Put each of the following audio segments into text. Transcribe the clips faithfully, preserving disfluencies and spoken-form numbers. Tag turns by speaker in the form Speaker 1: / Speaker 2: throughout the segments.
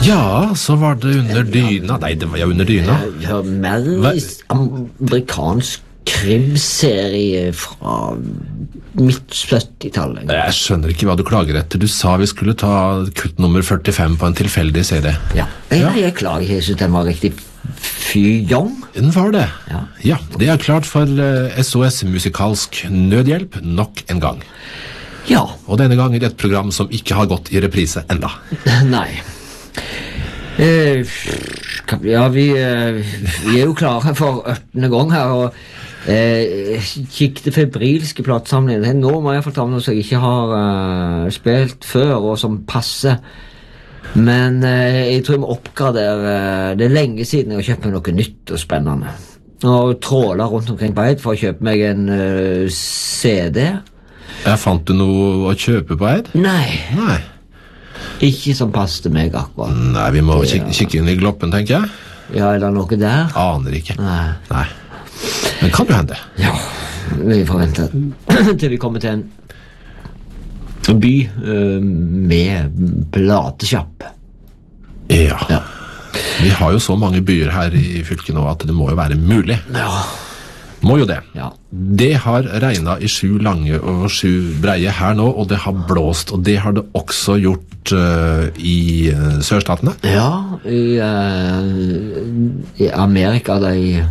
Speaker 1: Ja, så var det under dyna. Nei, det var ja under dyna.
Speaker 2: Ja, mer amerikansk krimserie fra midt syttitallet.
Speaker 1: Jeg skjønner ikke hva du klager etter. Du sa vi skulle ta kutt nummer førtifem på en tilfeldig serie.
Speaker 2: Ja, jeg, jeg klager ikke. Jeg synes den var riktig fyjong.
Speaker 1: Den var det.
Speaker 2: Ja.
Speaker 1: Ja, det er klart for uh, S O S musikalsk nødhjelp nok en gang.
Speaker 2: Ja.
Speaker 1: Og denne gang er det et program som ikke har gått i reprise enda.
Speaker 2: Nei. Eh, ja, vi, eh, vi er jo klare for ørtende gang her, og eh, kikte febrilske platesamlinger. Nå må jeg få ta med noe som jeg ikke har uh, spilt før, og som passer. Men eh, jeg tror jeg må oppgradere. Det er lenge siden jeg har kjøpt meg noe nytt og spennende. Og tråler rundt omkring på Eid for å kjøpe meg en uh, C D.
Speaker 1: Jeg fant du noe å kjøpe på Eid?
Speaker 2: Nei.
Speaker 1: Nei.
Speaker 2: Ikke som passet meg akkurat.
Speaker 1: Nei, vi må
Speaker 2: Det,
Speaker 1: kik kikke inn i gloppen, tenker jeg.
Speaker 2: Ja, er det noe der?
Speaker 1: Aner ikke.
Speaker 2: Nei.
Speaker 1: Nei. Men kan jo hende.
Speaker 2: Ja, vi forventer til vi kommer til en by uh, med platesjapp.
Speaker 1: Ja.
Speaker 2: Ja.
Speaker 1: Vi har jo så mange byer her i fylket nå at det må jo være mulig.
Speaker 2: Ja.
Speaker 1: Må jo det.
Speaker 2: Ja.
Speaker 1: Det har regnet i sju lange og sju breie her nå, og det har blåst, og det har det også gjort uh, i uh, sørstatene.
Speaker 2: Ja, i, uh, i Amerika de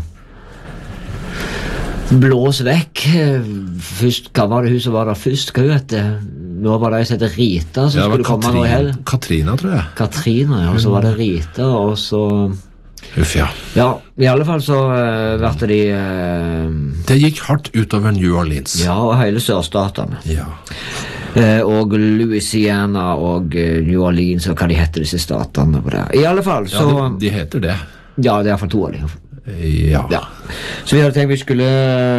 Speaker 2: blås vekk. Først, hva var det hun som var der først? Hva vet det? Nå var det ei som heter Rita som
Speaker 1: Ja, det var
Speaker 2: skulle komme nå i hell.
Speaker 1: Katrina, tror jeg.
Speaker 2: Katrina, ja, og så var det Rita, og så...
Speaker 1: Uff, ja.
Speaker 2: Ja, i alle fall så uh, vært de... Uh,
Speaker 1: Det gikk hardt utover New Orleans.
Speaker 2: ja, og hele sørstatene.
Speaker 1: Ja.
Speaker 2: Uh, og Louisiana og uh, New Orleans, og hva de heter disse statene på det. I alle fall,
Speaker 1: Ja,
Speaker 2: så...
Speaker 1: de, de heter det.
Speaker 2: Ja, det er i hvert fall to av de.
Speaker 1: Ja.
Speaker 2: Ja. Så vi hadde tenkt vi skulle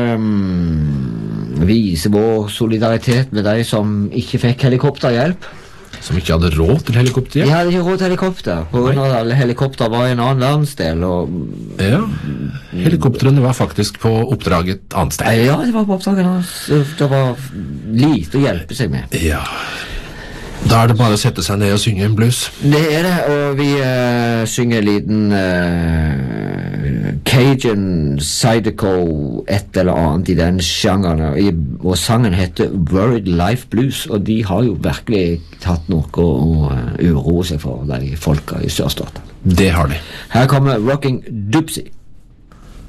Speaker 2: um, vise vår solidaritet med de som ikke fikk helikopterhjelp.
Speaker 1: Som ikke hadde råd til helikopter.
Speaker 2: De hadde ikke råd til helikopter, på grunn av at alle helikopter var i en annen landsdel, og...
Speaker 1: Ja. Helikopterene var faktisk på oppdrag et annet sted.
Speaker 2: Ja, det var på oppdraget hans. Det var lite å hjelpe seg med.
Speaker 1: Ja. Da er det bare å sette seg ned og synge en blues.
Speaker 2: Det er det, og vi uh, synger en liten uh, Cajun, Zydeco, et eller annet i den sjangeren, i, og sangen heter Worried Life Blues, og de har jo virkelig tatt noe å uh, uroe seg for, de folka i sørstaten.
Speaker 1: Det har de.
Speaker 2: Her kommer Rocking Dupsy.